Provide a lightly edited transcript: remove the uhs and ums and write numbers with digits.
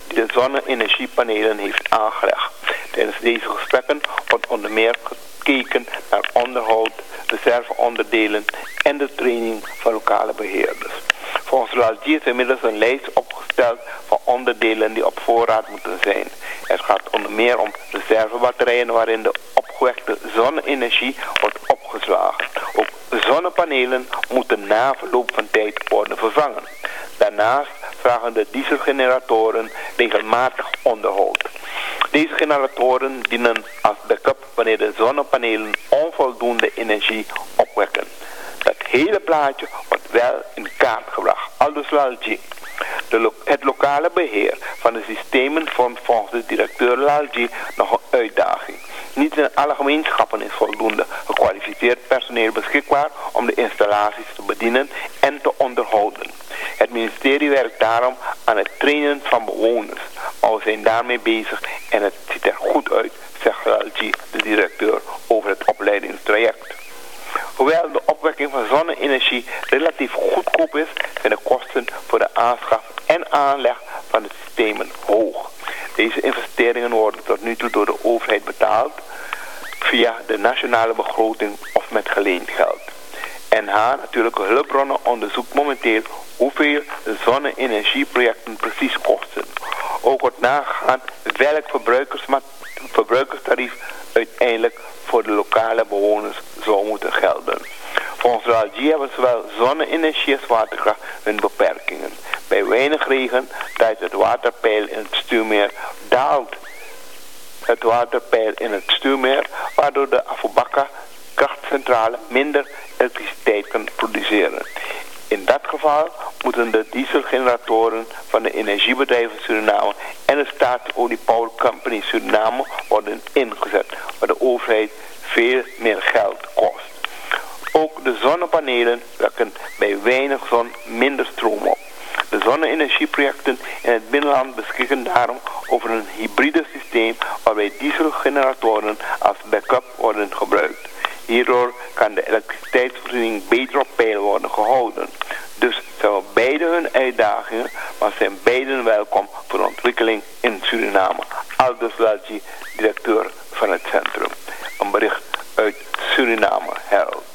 die de zonne-energiepanelen heeft aangelegd. Tijdens deze gesprekken wordt onder meer gekeken naar onderhoud, reserveonderdelen en de training van lokale beheerders. Volgens LALGI is inmiddels een lijst opgesteld van onderdelen die op voorraad moeten zijn. Het gaat onder meer om reservebatterijen waarin de opgewekte zonne-energie wordt opgeslagen. Ook zonnepanelen moeten na verloop van tijd worden vervangen. Daarnaast vragen de dieselgeneratoren regelmatig onderhoud. Deze generatoren dienen als backup wanneer de zonnepanelen onvoldoende energie opwekken. Dat hele plaatje wordt wel in kaart gebracht, aldus LALGI. Het lokale beheer van de systemen vormt volgens de directeur LALGI nog een uitdaging. Niet in alle gemeenschappen is voldoende gekwalificeerd personeel beschikbaar om de installaties te bedienen en te onderhouden. Het ministerie werkt daarom aan het trainen van bewoners. Maar we zijn daarmee bezig en het ziet er goed uit, zegt LALGI, de directeur, over het opleidingstraject. Hoewel de opwekking van zonne-energie relatief goedkoop is, zijn de kosten voor de aanschaf en aanleg van de systemen hoog. Deze investeringen worden tot nu toe door de overheid betaald via de nationale begroting of met geleend geld. NH, Natuurlijke Hulpbronnen, onderzoekt momenteel hoeveel de zonne-energieprojecten precies kosten. Ook wordt nagegaan welk verbruikerstarief uiteindelijk voor de lokale bewoners zou moeten gelden. Volgens LALGI hebben zowel zonne-energie als waterkracht hun beperkingen. Bij weinig regen daalt het waterpeil in het stuwmeer, waardoor de Afobakka krachtcentrale minder elektriciteit kan produceren. In dat geval moeten de dieselgeneratoren van de energiebedrijven Suriname en de Staatsolie Power Company Suriname worden ingezet, waar de overheid veel meer geld kost. Ook de zonnepanelen wekken bij weinig zon minder stroom op. De zonne-energieprojecten in het binnenland beschikken daarom over een hybride systeem waarbij dieselgeneratoren als backup worden gebruikt. Hierdoor kan de elektriciteitsvoorziening beter op peil worden gehouden. Dus zijn we beide hun uitdagingen, maar zijn beiden welkom voor de ontwikkeling in Suriname. Aldus LALGI, directeur van het centrum. Een bericht uit Suriname Herald.